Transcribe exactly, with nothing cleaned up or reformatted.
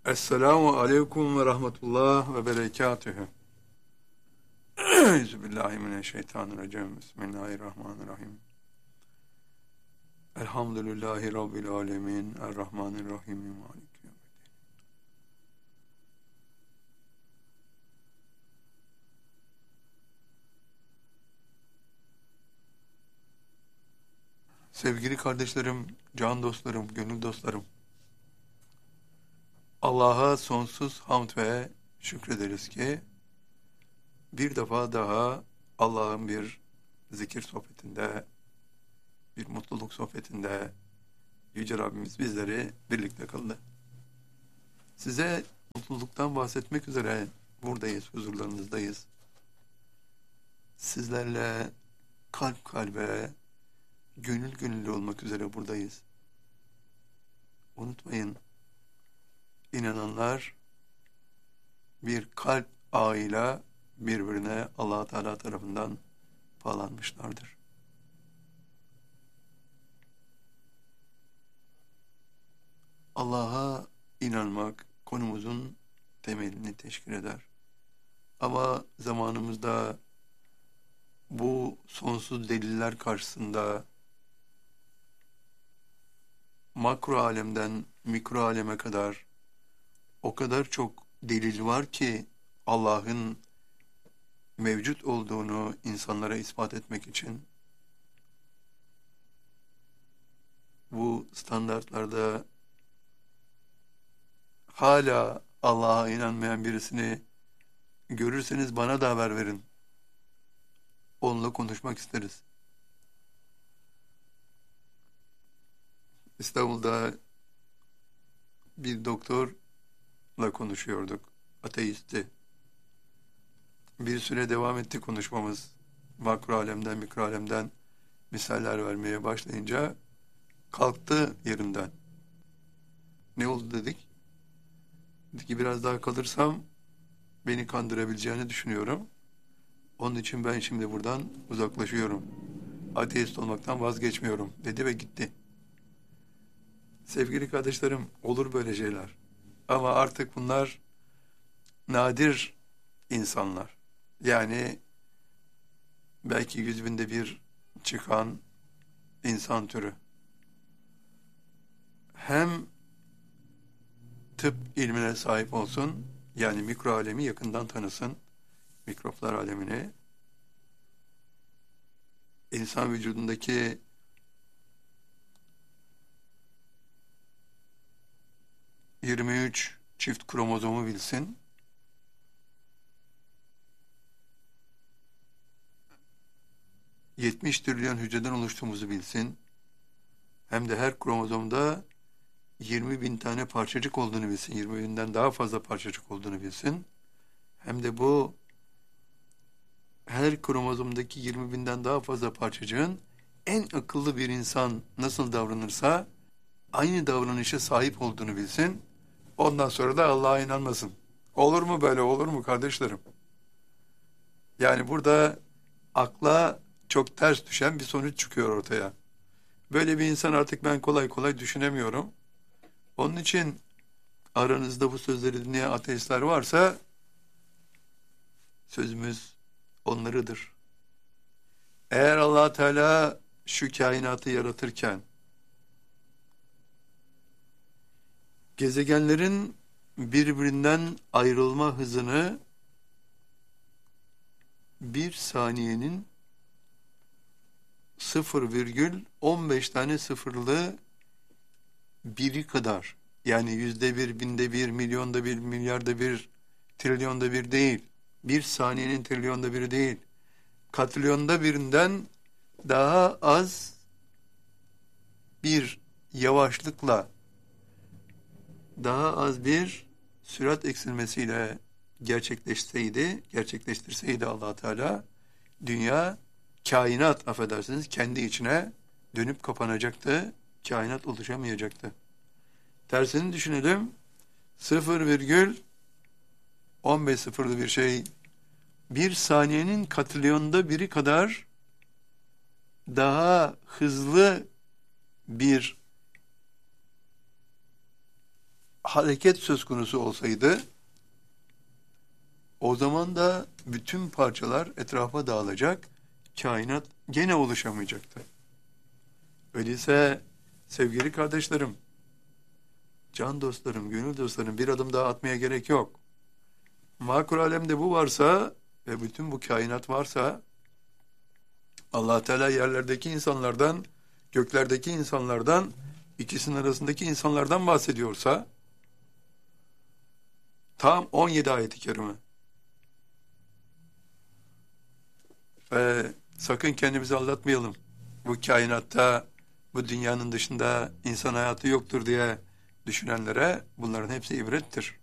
Esselamu aleyküm ve rahmetullah ve berekatühü. Euzubillahimineşşeytanirracim. Bismillahirrahmanirrahim. Elhamdülillahi Rabbil alemin. Errahmanirrahim. Maliki yevmiddin. Sevgili kardeşlerim, can dostlarım, gönül dostlarım. Allah'a sonsuz hamd ve şükrederiz ki bir defa daha Allah'ın bir zikir sohbetinde, bir mutluluk sohbetinde Yüce Rabbimiz bizleri birlikte kıldı. Size mutluluktan bahsetmek üzere buradayız, huzurlarınızdayız. Sizlerle kalp kalbe, gönül gönüllü olmak üzere buradayız. Unutmayın, inananlar bir kalp ağıyla birbirine Allah Teala tarafından bağlanmışlardır. Allah'a inanmak konumuzun temelini teşkil eder. Ama zamanımızda bu sonsuz deliller karşısında makro alemden mikro aleme kadar o kadar çok delil var ki Allah'ın mevcut olduğunu insanlara ispat etmek için bu standartlarda hala Allah'a inanmayan birisini görürseniz bana da haber verin. Onunla konuşmak isteriz. İstanbul'da bir doktorla konuşuyorduk. Ateisti. Bir süre devam etti konuşmamız. Makro alemden, mikro alemden misaller vermeye başlayınca kalktı yerinden. Ne oldu dedik. Dedi ki biraz daha kalırsam beni kandırabileceğini düşünüyorum. Onun için ben şimdi buradan uzaklaşıyorum. Ateist olmaktan vazgeçmiyorum dedi ve gitti. Sevgili kardeşlerim, olur böyle şeyler. Ama artık bunlar nadir insanlar. Yani belki yüz binde bir çıkan insan türü. Hem tıp ilmine sahip olsun, yani mikro alemi yakından tanısın, mikroplar alemini, insan vücudundaki yirmi üç çift kromozomu bilsin, yetmiş trilyon hücreden oluştuğumuzu bilsin, hem de her kromozomda yirmi bin tane parçacık olduğunu bilsin, yirmi binden daha fazla parçacık olduğunu bilsin, hem de bu her kromozomdaki yirmi binden daha fazla parçacığın en akıllı bir insan nasıl davranırsa aynı davranışa sahip olduğunu bilsin. Ondan sonra da Allah'a inanmasın. Olur mu böyle, olur mu kardeşlerim? Yani burada akla çok ters düşen bir sonuç çıkıyor ortaya. Böyle bir insan artık ben kolay kolay düşünemiyorum. Onun için aranızda bu sözleri dinleyen ateistler varsa sözümüz onlarıdır. Eğer Allah Teala şu kainatı yaratırken gezegenlerin birbirinden ayrılma hızını bir saniyenin sıfır virgül on beş tane sıfırlı biri kadar, yani yüzde bir, binde bir, milyonda bir, milyarda bir, trilyonda bir değil, bir saniyenin trilyonda biri değil, katrilyonda birinden daha az bir yavaşlıkla, daha az bir sürat eksilmesiyle gerçekleşseydi, gerçekleştirseydi Allah Teala, dünya, kainat affedersiniz, kendi içine dönüp kapanacaktı, kainat oluşamayacaktı. Tersini düşünelim, sıfır virgül on beş sıfırlı bir şey, bir saniyenin katrilyonda biri kadar daha hızlı bir hareket söz konusu olsaydı, o zaman da bütün parçalar etrafa dağılacak, kainat gene oluşamayacaktı. Öyleyse sevgili kardeşlerim, can dostlarım, gönül dostlarım, bir adım daha atmaya gerek yok. Makul alemde bu varsa ve bütün bu kainat varsa, Allah Teala yerlerdeki insanlardan, göklerdeki insanlardan, ikisinin arasındaki insanlardan bahsediyorsa, tam on yedi ayet-i kerime. Ve sakın kendimizi aldatmayalım. Bu kainatta, bu dünyanın dışında insan hayatı yoktur diye düşünenlere bunların hepsi ibrettir.